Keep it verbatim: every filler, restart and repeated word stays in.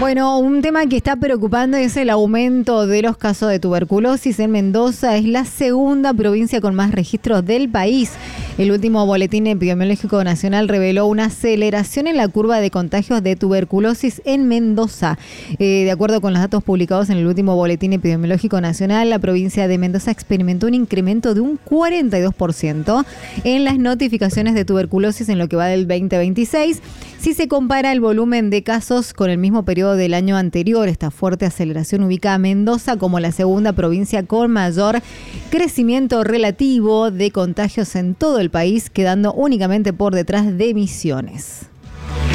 Bueno, un tema que está preocupando es el aumento de los casos de tuberculosis en Mendoza. Es la segunda provincia con más registros del país. El último boletín epidemiológico nacional reveló una aceleración en la curva de contagios de tuberculosis en Mendoza. Eh, de acuerdo con los datos publicados en el último boletín epidemiológico nacional, la provincia de Mendoza experimentó un incremento de un cuarenta y dos por ciento en las notificaciones de tuberculosis en lo que va del veinte veintiséis. Si se compara el volumen de casos con el mismo periodo del año anterior, esta fuerte aceleración ubica a Mendoza como la segunda provincia con mayor crecimiento relativo de contagios en todo el país, quedando únicamente por detrás de Misiones.